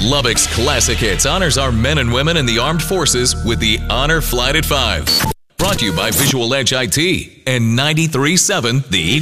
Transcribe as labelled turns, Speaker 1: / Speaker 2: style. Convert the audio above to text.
Speaker 1: Lubbock's Classic Hits honors our men and women in the armed forces with the Honor Flight at 5. Brought to you by Visual Edge IT and 93.7 The Eagle.